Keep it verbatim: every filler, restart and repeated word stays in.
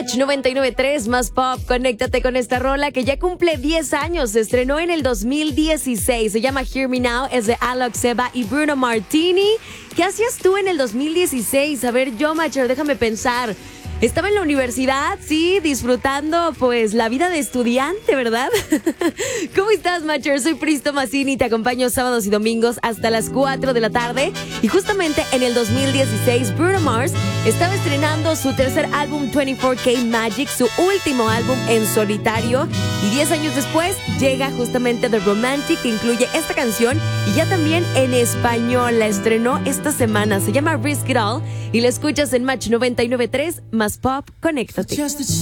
Match noventa y nueve punto tres, más pop. Conéctate con esta rola que ya cumple diez años. Se estrenó en el dos mil dieciséis. Se llama Hear Me Now. Es de Alok Seba y Bruno Martini. ¿Qué hacías tú en el dos mil dieciséis? A ver, yo, Matcher, déjame pensar. Estaba en la universidad, sí, disfrutando, pues, la vida de estudiante, ¿verdad? ¿Cómo estás, Matcher? Soy Pristo Massini y te acompaño sábados y domingos hasta las cuatro de la tarde. Y justamente en el dos mil dieciséis, Bruno Mars estaba estrenando su tercer álbum, veinticuatro K Magic, su último álbum en solitario. Y diez años después llega justamente The Romantic, que incluye esta canción y ya también en español. La estrenó esta semana. Se llama Risk It All y la escuchas en Match noventa y nueve punto tres, más pop. Conéctate.